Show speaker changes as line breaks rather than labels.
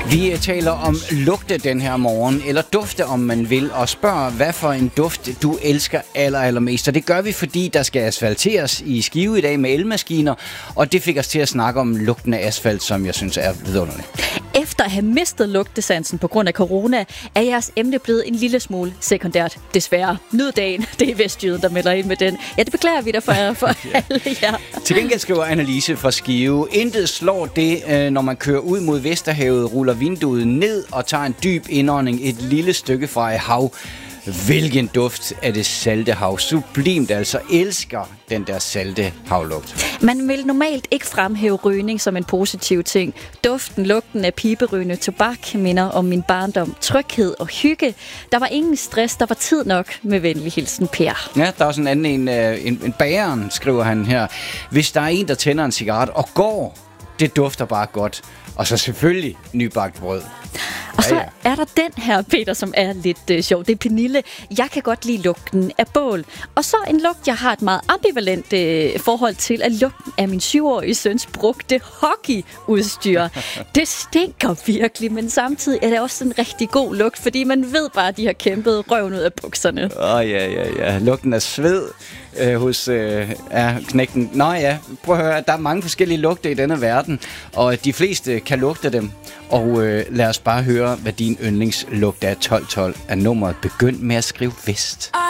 Vi taler om lugte den her morgen, eller dufte om man vil, og spørger, hvad for en duft du elsker allermest. Og det gør vi, fordi der skal asfalteres i Skive i dag med elmaskiner, og det fik os til at snakke om lugten af asfalt, som jeg synes er vidunderligt.
Efter at have mistet lugtesansen på grund af corona, er jeres emne blevet en lille smule sekundært. Desværre. Nyd dagen. Det er Vestjyden, der melder ind med den. Ja, det beklager vi dig for alle jer.
Til gengæld skriver Annelise fra Skive: intet slår det, når man kører ud mod Vesterhavet, ruller vinduet ned og tager en dyb indånding et lille stykke fra et hav. Hvilken duft af det salte hav. Sublimt, altså. Elsker den der salte havlugt.
Man vil normalt ikke fremhæve rygning som en positiv ting. Lugten af piberygende tobak minder om min barndom. Tryghed og hygge. Der var ingen stress, der var tid nok. Med venlig hilsen, Per.
Ja, der er også en anden en bageren, skriver han her. Hvis der er en, der tænder en cigaret og går, det dufter bare godt. Og så selvfølgelig nybagt brød.
Og så er der den her, Peter, som er lidt sjov. Det er Pernille. Jeg kan godt lide lugten af bål. Og så en lugt, jeg har et meget ambivalent forhold til, er lugten af min 7-årige søns brugte hockeyudstyr. Det stinker virkelig, men samtidig er det også en rigtig god lugt, fordi man ved bare, at de har kæmpet røven ud af bukserne.
Ja. Lugten af sved hos knægten. Nå ja, prøv at høre, der er mange forskellige lugte i denne verden, og de fleste kan lugte dem. Og lad os bare høre, hvad din yndlingslugt er. 1212 er nummeret. Begynd med at skrive vest.